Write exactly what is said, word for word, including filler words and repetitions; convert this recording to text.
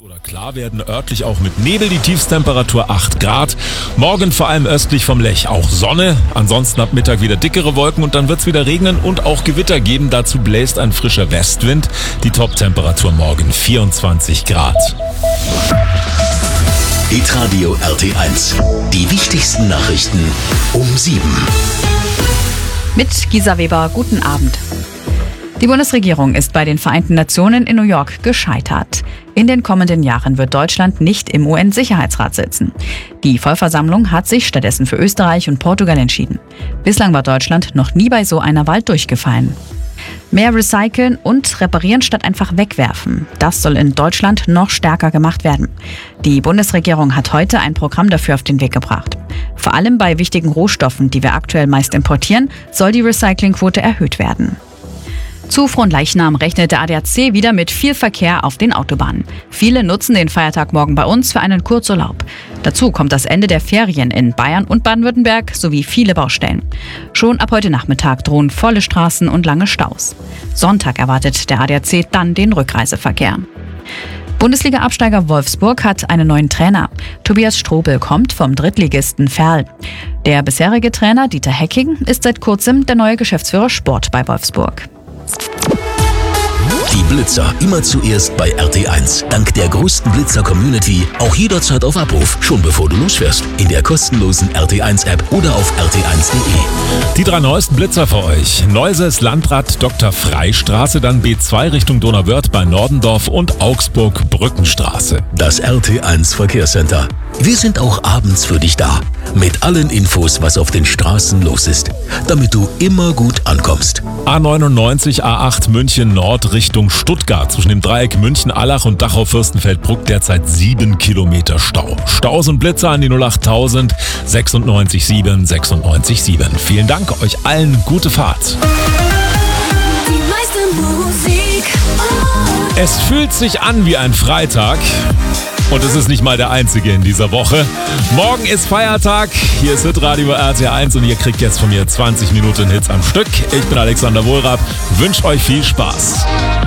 Oder klar werden örtlich auch mit Nebel, die Tiefstemperatur acht Grad. Morgen vor allem östlich vom Lech auch Sonne. Ansonsten ab Mittag wieder dickere Wolken und dann wird es wieder regnen und auch Gewitter geben. Dazu bläst ein frischer Westwind. Die Toptemperatur morgen vierundzwanzig Grad. Hitradio R T eins. Die wichtigsten Nachrichten um sieben. Mit Gisa Weber, guten Abend. Die Bundesregierung ist bei den Vereinten Nationen in New York gescheitert. In den kommenden Jahren wird Deutschland nicht im U N-Sicherheitsrat sitzen. Die Vollversammlung hat sich stattdessen für Österreich und Portugal entschieden. Bislang war Deutschland noch nie bei so einer Wahl durchgefallen. Mehr recyceln und reparieren statt einfach wegwerfen. Das soll in Deutschland noch stärker gemacht werden. Die Bundesregierung hat heute ein Programm dafür auf den Weg gebracht. Vor allem bei wichtigen Rohstoffen, die wir aktuell meist importieren, soll die Recyclingquote erhöht werden. Zu Fronleichnam rechnet der A D A C wieder mit viel Verkehr auf den Autobahnen. Viele nutzen den Feiertag morgen bei uns für einen Kurzurlaub. Dazu kommt das Ende der Ferien in Bayern und Baden-Württemberg sowie viele Baustellen. Schon ab heute Nachmittag drohen volle Straßen und lange Staus. Sonntag erwartet der A D A C dann den Rückreiseverkehr. Bundesliga-Absteiger Wolfsburg hat einen neuen Trainer. Tobias Strobel kommt vom Drittligisten Verl. Der bisherige Trainer Dieter Hecking ist seit kurzem der neue Geschäftsführer Sport bei Wolfsburg. Die Blitzer immer zuerst bei R T eins. Dank der größten Blitzer-Community auch jederzeit auf Abruf, schon bevor du losfährst. In der kostenlosen R T eins App oder auf r t eins punkt d e. Die drei neuesten Blitzer für euch. Neuses Landrad Doktor Freistraße, dann B zwei Richtung Donauwörth bei Nordendorf und Augsburg Brückenstraße. Das R T eins Verkehrscenter. Wir sind auch abends für dich da. Mit allen Infos, was auf den Straßen los ist. Damit du immer gut ankommst. A neunundneunzig A acht München Nord Richtung Stuttgart. Zwischen dem Dreieck München-Allach und Dachau-Fürstenfeldbruck derzeit sieben Kilometer Stau. Staus und Blitzer an die null acht null null sechs sieben sieben sechs sieben. Vielen Dank, euch allen gute Fahrt. Die meiste Musik. Oh. Es fühlt sich an wie ein Freitag. Und es ist nicht mal der einzige in dieser Woche. Morgen ist Feiertag. Hier ist Hitradio R T eins und ihr kriegt jetzt von mir zwanzig Minuten Hits am Stück. Ich bin Alexander Wohlrath. Wünsche euch viel Spaß.